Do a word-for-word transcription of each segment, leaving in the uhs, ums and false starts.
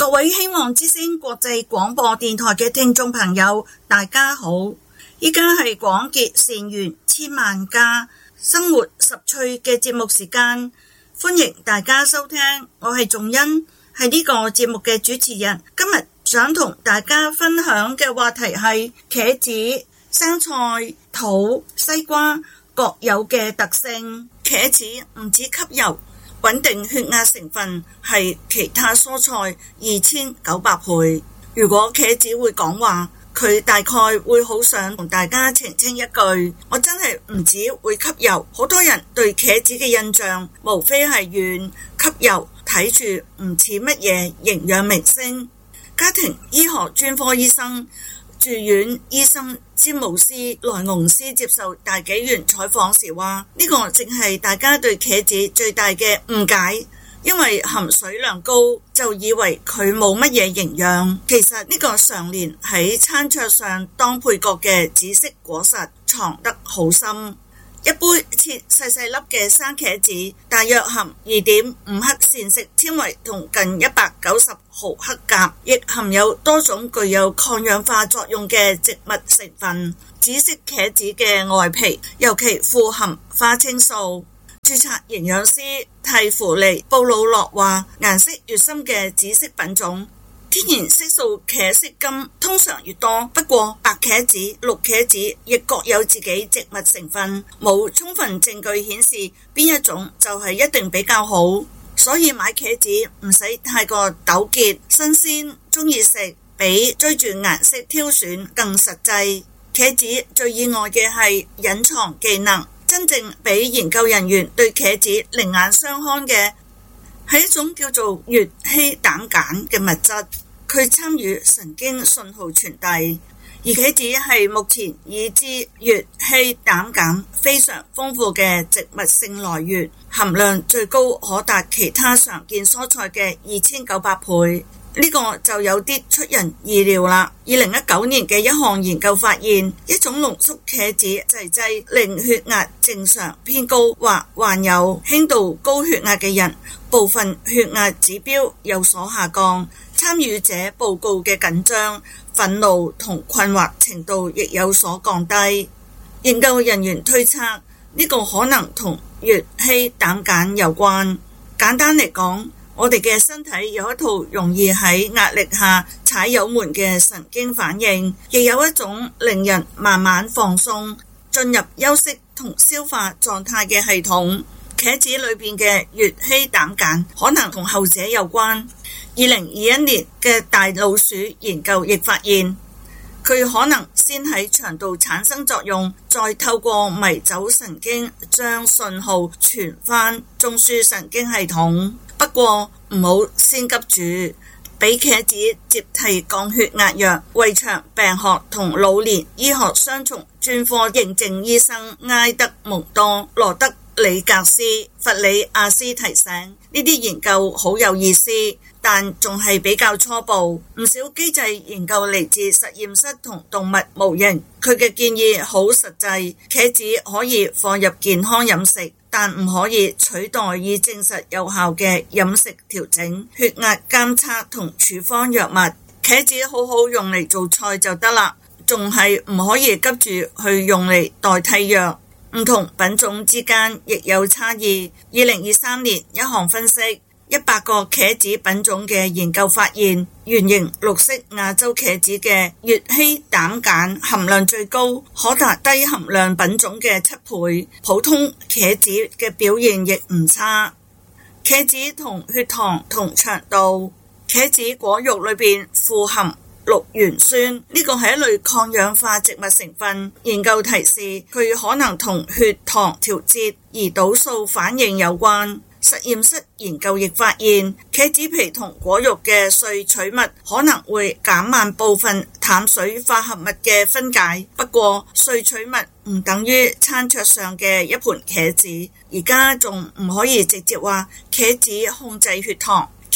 各位希望之聲國際廣播電台嘅聽眾朋友，大家好！依家係廣結善緣千萬家生活十趣嘅節目時間，歡迎大家收聽。我係仲恩，係呢個節目嘅主持人。今日想同大家分享嘅話題係茄子、生菜、桃、西瓜各有嘅特性。茄子唔止吸油，穩定血壓成分係其他蔬菜二千九百倍。如果茄子會講話，佢大概會好想同大家澄清一句，我真係唔止會吸油。好多人對茄子嘅印象無非係軟吸油，睇住唔似乜嘢營養明星。家庭醫學專科醫生、住院醫生詹姆斯萊昂斯接受大紀元採訪時話，呢個正係大家對茄子最大嘅誤解，因為含水量高就以為佢冇乜嘢營養。其實呢個常年喺餐桌上當配角嘅紫色果實藏得好深。一杯切細細粒嘅生茄子大約含二點五克膳食纖維同近一百九十毫克鉀，亦含有多種具有抗氧化作用嘅植物成分。紫色茄子嘅外皮尤其富含花青素。註冊營養師蒂芙尼布魯諾話，顏色越深嘅紫色品種，天然色素茄色苷通常越多，不過白茄子、綠茄子亦各有自己植物成分，冇充分證據顯示邊一種就係一定比較好，所以買茄子唔使太過糾結，新鮮鍾意食比追住顏色挑選更實際。茄子最意外嘅係隱藏技能，真正俾研究人員對茄子另眼相看嘅係一種叫做乙烯膽鹼嘅物質，佢參與神經信號傳遞。而茄子係目前已知乙烯膽鹼非常豐富嘅植物性來源，含量最高可達其他常見蔬菜嘅二千九百倍。呢個就有啲出人意料啦。二零一九年嘅一項研究發現，一種濃縮茄子製劑令血壓正常偏高或患有輕度高血壓嘅人，部分血壓指標有所下降。參與者報告嘅緊張、憤怒同困惑程度亦有所降低。研究人員推測，呢個可能同乙烯膽鹼有關。簡單嚟講，我哋嘅身體有一套容易喺壓力下踩油門嘅神經反應，亦有一種令人慢慢放鬆、進入休息同消化狀態嘅系統。茄子裏邊嘅乙烯膽鹼可能同後者有關。二零二一年嘅大老鼠研究亦發現，佢可能先喺腸道產生作用，再透過迷走神經將信號傳返中樞神經系統。不過唔好先急住俾茄子接替降血壓藥。胃腸病學同老年醫學雙重專科認證醫生埃德蒙多羅德里格斯弗里亞斯提醒，呢啲研究好有意思，但仲係比較初步。唔少機制研究嚟自實驗室同動物模型。佢嘅建議好實際，茄子可以放入健康飲食，但唔可以取代已證實有效嘅飲食調整、血壓監測同處方藥物。茄子好好用嚟做菜就得啦，仲係唔可以急住去用嚟代替藥。唔同品種之間亦有差異。二零二三年一項分析一百個茄子品種嘅研究發現，圓形綠色亞洲茄子嘅乙烯膽鹼含量最高，可達低含量品種嘅七倍。普通茄子嘅表現亦唔差。茄子同血糖同腸道，茄子果肉裏邊富含綠原酸，呢個係一類抗氧化植物成分。研究提示佢可能同血糖調節、胰島素反應有關。實驗室研究亦發現，茄子皮同果肉嘅萃取物可能會減慢部分淡水化合物嘅分解。不過萃取物唔等於餐桌上嘅一盤茄子。而家仲唔可以直接話茄子控制血糖。茄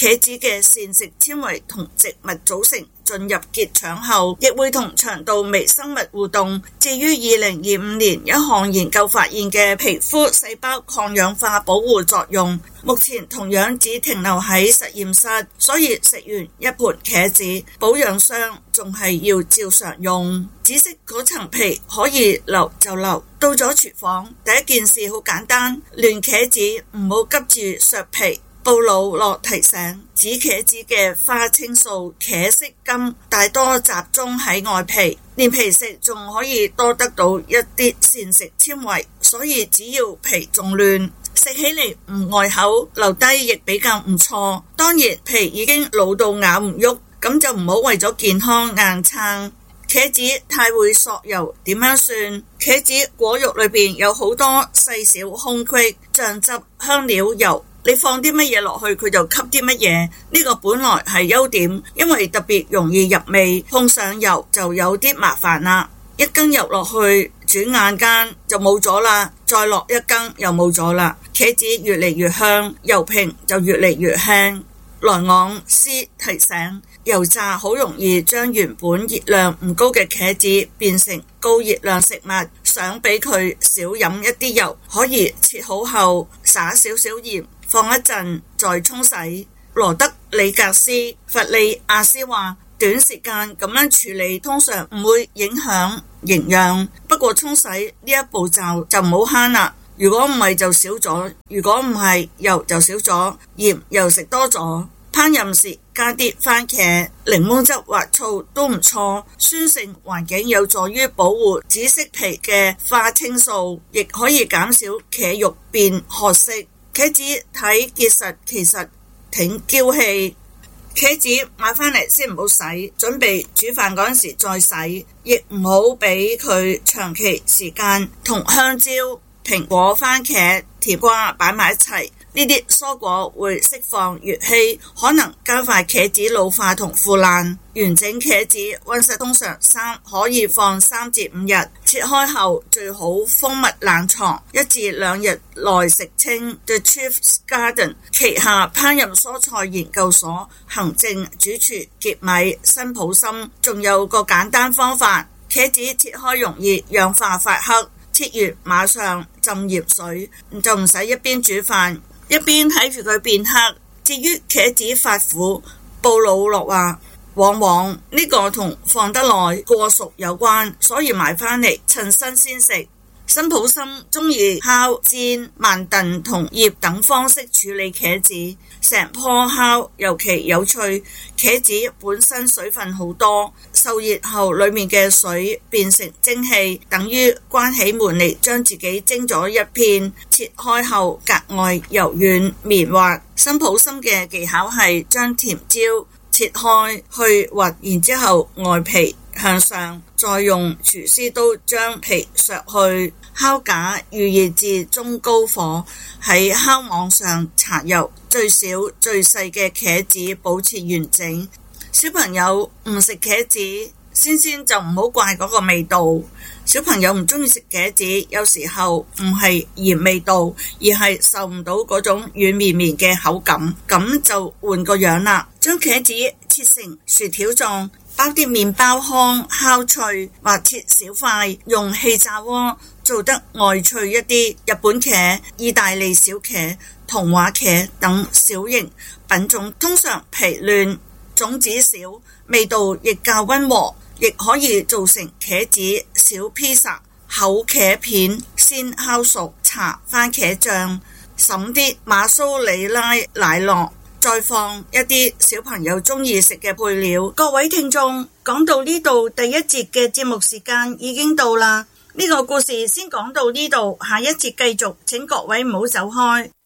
茄子嘅膳食纖維同植物組成進入結腸後，亦會同腸道微生物互動。至於二零二五年一項研究發現嘅皮膚細胞抗氧化保護作用，目前同樣只停留喺實驗室，所以食完一盤茄子，保養箱仲係要照常用。紫色嗰層皮可以留就留。到咗廚房，第一件事好簡單，亂茄子唔好急住削皮。布魯諾提醒，紫茄子嘅花青素茄色苷大多集中喺外皮，連皮食仲可以多得到一啲膳食纖維，所以只要皮仲嫩，食起嚟唔礙口，留低亦比較唔錯。當然皮已經老到咬唔喐，咁就唔好為咗健康硬撐。茄子太會索油，點樣算？茄子果肉裏邊有好多細小空隙，醬汁、香料、油。你放啲乜嘢落去，佢就吸啲乜嘢。呢個本來係優點，因為特別容易入味。碰上油就有啲麻煩啦。一羹油落去，轉眼間就冇咗啦。再落一羹又冇咗啦。茄子越嚟越香，油瓶就越嚟越輕。萊昂斯提醒，油炸好容易將原本熱量唔高嘅茄子變成高熱量食物。想俾佢少飲一啲油，可以切好後灑少少鹽，放一陣再沖洗。羅德里格斯弗利亞斯話，短時間咁樣處理通常唔會影響營養，不過沖洗呢一步驟就唔好慳啦。如果唔係就少咗，如果唔係油就少咗，鹽又食多咗。烹飪時加啲番茄、檸檬汁或醋都唔錯，酸性環境有助於保護紫色皮嘅花青素，亦可以減少茄肉變褐色。茄子睇結實，其實挺嬌氣。茄子買返嚟先唔好洗，準備煮飯嗰陣時再洗，亦唔好俾佢長期時間同香蕉、蘋果、番茄、甜瓜擺埋一齊。呢啲蔬果會釋放乙烯，可能加快茄子老化同腐爛。完整茄子溫室通常三可以放三至五日，切開後最好封密冷藏，一至兩日內食清。The Chief's Garden 旗下烹飪蔬菜研究所行政主廚傑米辛普森仲有個簡單方法，茄子切開容易氧化發黑，切完馬上浸鹽水，就唔使一邊煮飯一邊睇住佢變黑。至於茄子發苦，布魯諾話往往呢個同放得耐過熟有關，所以買返嚟趁新鮮食。辛普森中意烤、煎、慢燉同醃等方式處理茄子，成棵烤尤其有趣。茄子本身水分好多，受熱後裏面嘅水變成蒸汽，等於關起門嚟將自己蒸咗一片，切開後格外柔軟綿滑。辛普森嘅技巧係將甜椒切開去核，然之後外皮向上，再用廚師刀將皮削去。烤架預熱至中高火，喺烤網上搽油，最小最細嘅茄子保持完整。小朋友唔食茄子，先先就唔好怪嗰個味道。小朋友唔中意食茄子，有時候唔係嫌味道，而係受唔到嗰種軟綿綿嘅口感，咁就換個樣啦。將茄子切成薯條狀，包啲麵包糠烤脆，或切小塊，用氣炸鍋做得外脆一啲。日本茄、意大利小茄、童話茄等小型品種通常皮嫩，種子少，味道亦較溫和，亦可以做成茄子小披薩。厚茄片先烤熟，搽番茄醬，滲啲馬蘇里拉奶酪，再放一啲小朋友中意食嘅配料。各位聽眾，講到呢度，第一節嘅節目時間已經到啦。呢個故事先講到呢度，下一節繼續，請各位唔好走開。